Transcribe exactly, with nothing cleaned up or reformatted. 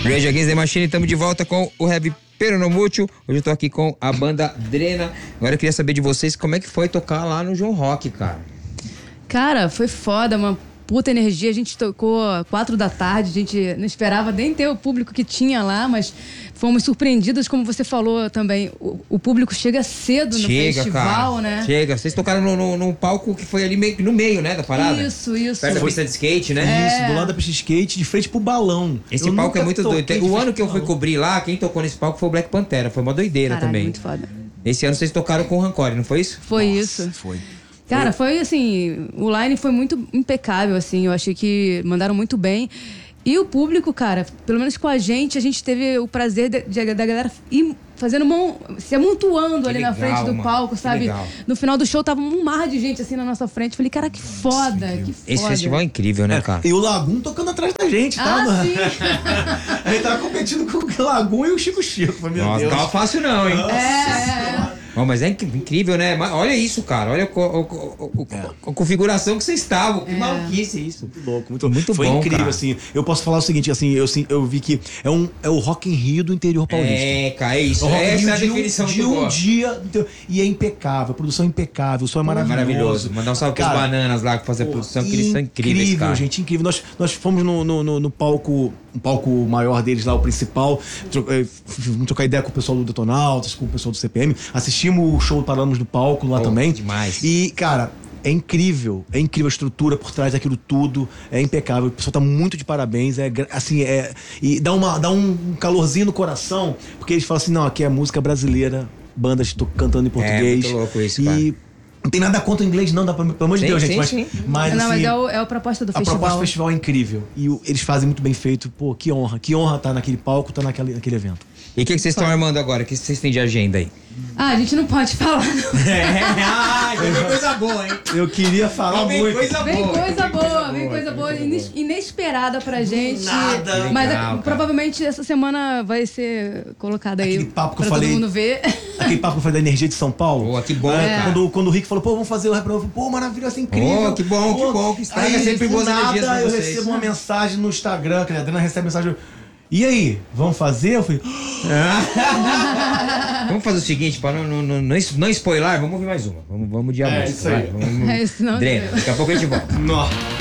Rage Against the Machine, estamos de volta com o Heavy Peronomútil. Hoje eu tô aqui com a banda Drena. Agora eu queria saber de vocês como é que foi tocar lá no João Rock, cara. Cara, foi foda, uma puta energia. A gente tocou quatro da tarde, a gente não esperava nem ter o público que tinha lá, mas fomos surpreendidos, como você falou também. O, o público chega cedo no Chega, festival, cara. né? Chega. Vocês tocaram no, no, no palco que foi ali meio, no meio, né, da parada? Isso, isso. Perto da pista de skate, né? Isso, do lado da pista de skate, de frente pro balão. Esse Eu palco é nunca muito toquei doido. de O frente ano que eu pro fui balão. cobrir lá, quem tocou nesse palco foi o Black Pantera. Foi uma doideira Caralho, também. muito foda. Esse ano vocês tocaram com o Rancore, não foi isso? Foi Nossa, isso. Foi. Cara, foi assim, o line foi muito impecável, assim, eu achei que mandaram muito bem. E o público, cara, pelo menos com a gente, a gente teve o prazer de, de, da galera ir fazendo, mon, se amontoando Que ali legal, na frente do mano, palco, que sabe? legal. No final do show tava um mar de gente assim na nossa frente. Falei, cara, que foda, que foda. Esse festival é incrível, né, cara? E o Lagum tocando atrás da gente, tá? Ah, mano? sim. A gente tava competindo com o Lagum e o Chico Chico. Meu Nossa, Deus. não tava fácil não, hein? É, é. Oh, mas é inc- incrível, né? Mas olha isso, cara. Olha a, co- o- o- o- a configuração que vocês estavam. Que É. maluquice isso. Muito louco, muito, Muito Foi bom, incrível, cara. assim. Eu posso falar o seguinte, assim, eu, assim, eu vi que é, um, é o Rock in Rio do interior paulista. É, cara, é isso. É o Rock in Essa é a Rio de um- definição de que eu um gosto. dia. então, E é impecável, a produção é impecável, o som é maravilhoso. Maravilhoso. Mandar um salve pros Cara, bananas lá que fazem a pô, produção, que eles são incríveis, incrível, cara. gente, incrível. Nós, nós fomos no, no, no, no palco, um palco maior deles lá, o principal. Tro, eh, Vamos trocar ideia com o pessoal do Detonautas, com o pessoal do C P M. Assistimos o show, paramos no palco lá Pô, também. demais. E, cara, é incrível, é incrível a estrutura por trás daquilo tudo, é impecável. O pessoal tá muito de parabéns, é gra- assim, é e dá uma dá um calorzinho no coração, porque eles falam assim, não, aqui é música brasileira, bandas to- cantando em português. muito louco isso, e cara. não tem nada contra o inglês não, dá pra, pelo amor de Sim, Deus, sim, gente, mas sim. mas Não, assim, mas é, o, é a proposta do a festival. proposta do festival é incrível e o- eles fazem muito bem feito. Pô, que honra, que honra estar naquele palco, estar naquele, naquele evento. E o que, que vocês estão armando agora? O que vocês têm de agenda aí? Ah, a gente não pode falar, não. É, ai, vem coisa boa, hein? Eu queria falar Vem muito. coisa Vem boa. coisa boa, vem coisa boa, ines- inesperada pra gente. Nada. Mas Legal, é- cara. provavelmente essa semana vai ser colocada aí Aquele papo que pra eu todo falei. mundo ver. Aquele papo que eu falei da energia de São Paulo. Boa, que bom, É, cara. Quando, quando o Rick falou, pô, vamos fazer o rap, eu falei, pô, maravilhoso, incrível. Oh, que bom, que bom, que estraga Aí, sempre do boas nada, energias pra eu vocês. recebo uma mensagem no Instagram, que a Adriana recebe mensagem, e aí, vamos fazer? Eu falei, Vamos fazer o seguinte, para não, não, não, não es- não spoiler, vamos ouvir mais uma. Vamos, vamos de É, amor. isso aí. Vamos, É, isso não Drena, deu. daqui a pouco a gente volta. nossa.